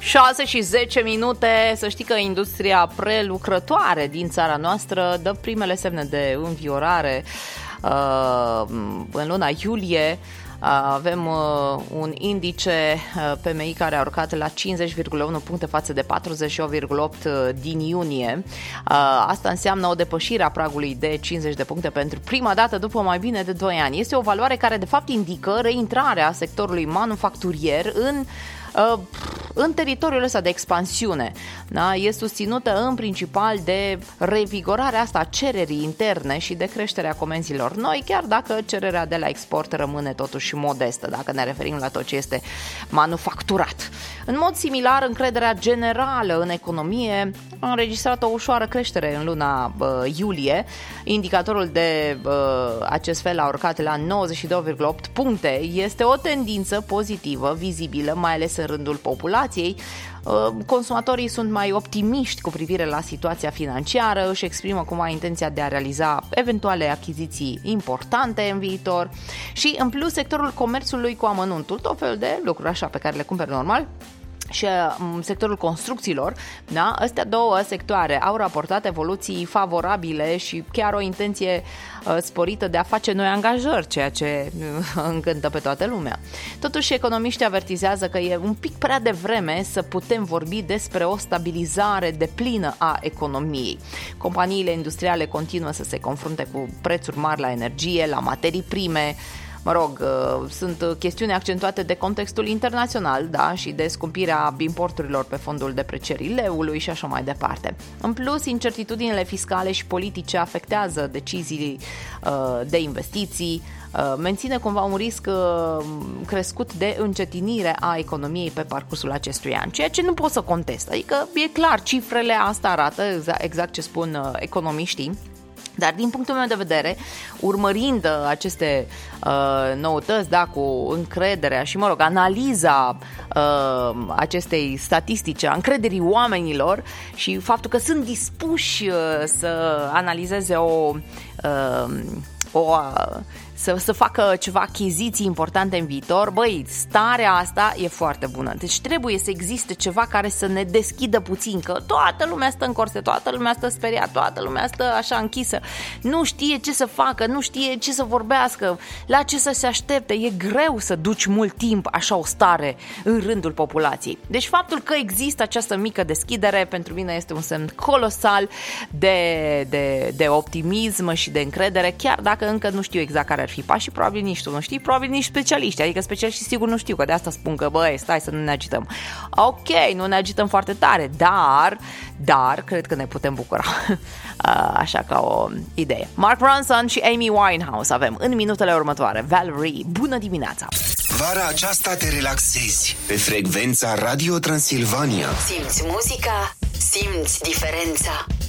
6 și 10 minute, să știi că industria prelucrătoare din țara noastră dă primele semne de înviorare. În luna iulie avem un indice PMI care a urcat la 50,1 puncte față de 48,8 din iunie. Asta înseamnă o depășire a pragului de 50 de puncte pentru prima dată după mai bine de 2 ani. Este o valoare care de fapt indică reintrarea sectorului manufacturier în teritoriul ăsta de expansiune. Da? E susținută în principal de revigorarea asta a cererii interne și de creșterea comenzilor noi, chiar dacă cererea de la export rămâne totuși modestă, dacă ne referim la tot ce este manufacturat. În mod similar, încrederea generală în economie a înregistrat o ușoară creștere în luna iulie. Indicatorul de acest fel a urcat la 92,8 puncte. Este o tendință pozitivă, vizibilă, mai ales în rândul populației. Consumatorii sunt mai optimiști cu privire la situația financiară, își exprimă cumva intenția de a realiza eventuale achiziții importante în viitor și, în plus, sectorul comerțului cu amănuntul, tot felul de lucruri așa pe care le cumperi normal, și sectorul construcțiilor, da? Astea două sectoare au raportat evoluții favorabile și chiar o intenție sporită de a face noi angajări, ceea ce încântă pe toată lumea. Totuși, economiștii avertizează că e un pic prea devreme să putem vorbi despre o stabilizare deplină a economiei. Companiile industriale continuă să se confrunte cu prețuri mari la energie, la materii prime. Mă rog, sunt chestiuni accentuate de contextul internațional, da, și de scumpirea importurilor pe fondul deprecierii leului și așa mai departe. În plus, incertitudinile fiscale și politice afectează decizii de investiții, menține cumva un risc crescut de încetinire a economiei pe parcursul acestui an, ceea ce nu pot să contest. Adică e clar, cifrele asta arată exact ce spun economiștii. Dar din punctul meu de vedere, urmărind aceste noutăți, da, cu încrederea și, mă rog, analiza acestei statistice, a încrederii oamenilor și faptul că sunt dispuși să analizeze să facă ceva achiziții importante în viitor, băi, starea asta e foarte bună. Deci trebuie să existe ceva care să ne deschidă puțin, că toată lumea stă în corse, toată lumea stă speriat, toată lumea stă așa închisă, nu știe ce să facă, nu știe ce să vorbească, la ce să se aștepte. E greu să duci mult timp așa o stare în rândul populației. Deci faptul că există această mică deschidere pentru mine este un semn colosal de optimism și de încredere, chiar dacă încă nu știu exact care ar fi pașii, probabil nici tu nu știi, probabil nici specialiști, adică specialiștii sigur nu știu, că de asta spun că, băi, stai să nu ne agităm. Ok, nu ne agităm foarte tare, dar cred că ne putem bucura. Așa ca o idee. Mark Ronson și Amy Winehouse avem în minutele următoare. Valerie, bună dimineața! Vara aceasta te relaxezi pe frecvența Radio Transilvania. Simți muzica, simți diferența.